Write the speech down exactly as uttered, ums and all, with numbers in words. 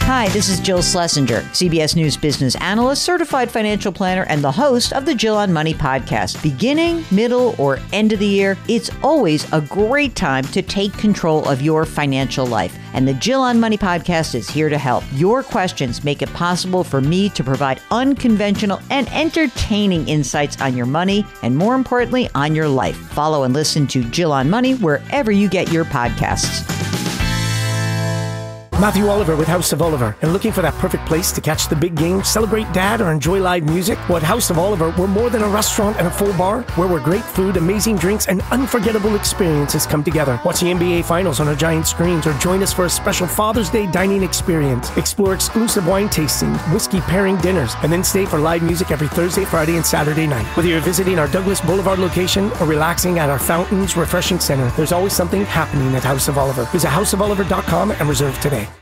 Hi, this is Jill Schlesinger, C B S News business analyst, certified financial planner, and the host of the Jill on Money podcast. Beginning, middle, or end of the year, it's always a great time to take control of your financial life. And the Jill on Money podcast is here to help. Your questions make it possible for me to provide unconventional and entertaining insights on your money, and more importantly, on your life. Follow and listen to Jill on Money wherever you get your podcasts. Matthew Oliver with House of Oliver. And looking for that perfect place to catch the big game, celebrate dad, or enjoy live music? Well, at House of Oliver, we're more than a restaurant and a full bar, where we're great food, amazing drinks, and unforgettable experiences come together. Watch the N B A Finals on our giant screens, or join us for a special Father's Day dining experience. Explore exclusive wine tastings, whiskey pairing dinners, and then stay for live music every Thursday, Friday, and Saturday night. Whether you're visiting our Douglas Boulevard location or relaxing at our Fountains Refreshing Center, there's always something happening at House of Oliver. Visit house of oliver dot com and reserve today.